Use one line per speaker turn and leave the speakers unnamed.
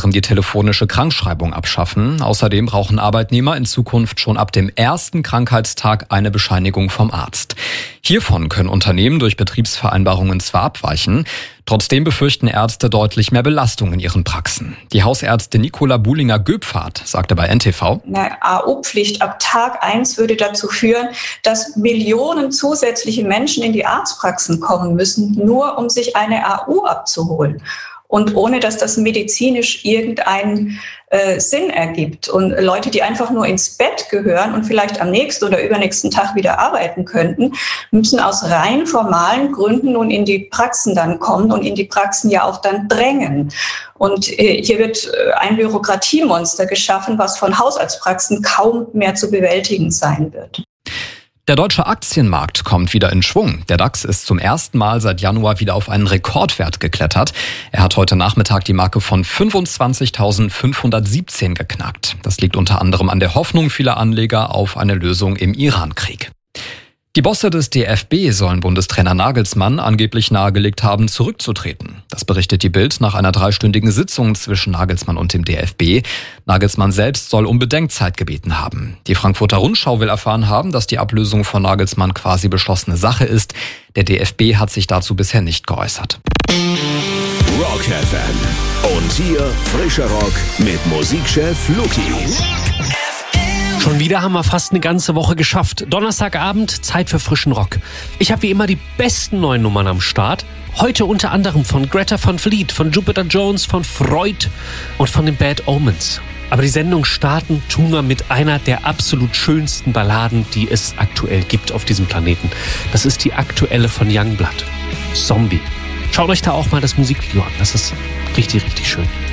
wollen die telefonische Krankschreibung abschaffen. Außerdem brauchen Arbeitnehmer in Zukunft schon ab dem ersten Krankheitstag eine Bescheinigung vom Arzt. Hiervon können Unternehmen durch Betriebsvereinbarungen zwar abweichen, trotzdem befürchten Ärzte deutlich mehr Belastung in ihren Praxen. Die Hausärztin Nicola Buhlinger-Göpfert sagte bei NTV:
Eine AO-Pflicht ab Tag 1 würde dazu führen, dass Millionen zusätzliche Menschen in die Arztpraxen kommen müssen, nur um sich eine AU abzuholen. Und ohne, dass das medizinisch irgendeinen Sinn ergibt. Und Leute, die einfach nur ins Bett gehören und vielleicht am nächsten oder übernächsten Tag wieder arbeiten könnten, müssen aus rein formalen Gründen nun in die Praxen dann kommen und in die Praxen ja auch dann drängen. Und hier wird ein Bürokratiemonster geschaffen, was von Hausarztpraxen kaum mehr zu bewältigen sein wird.
Der deutsche Aktienmarkt kommt wieder in Schwung. Der DAX ist zum ersten Mal seit Januar wieder auf einen Rekordwert geklettert. Er hat heute Nachmittag die Marke von 25.517 geknackt. Das liegt unter anderem an der Hoffnung vieler Anleger auf eine Lösung im Iran-Krieg. Die Bosse des DFB sollen Bundestrainer Nagelsmann angeblich nahegelegt haben, zurückzutreten. Das berichtet die Bild nach einer 3-stündigen Sitzung zwischen Nagelsmann und dem DFB. Nagelsmann selbst soll um Bedenkzeit gebeten haben. Die Frankfurter Rundschau will erfahren haben, dass die Ablösung von Nagelsmann quasi beschlossene Sache ist. Der DFB hat sich dazu bisher nicht geäußert.
Rock FM. Und hier frischer Rock mit Musikchef Luki.
Schon wieder haben wir fast eine ganze Woche geschafft. Donnerstagabend, Zeit für frischen Rock. Ich habe wie immer die besten neuen Nummern am Start. Heute unter anderem von Greta Van Fleet, von Jupiter Jones, von Freud und von den Bad Omens. Aber die Sendung starten tun wir mit einer der absolut schönsten Balladen, die es aktuell gibt auf diesem Planeten. Das ist die aktuelle von Youngblood, Zombie. Schaut euch da auch mal das Musikvideo an. Das ist richtig, richtig schön.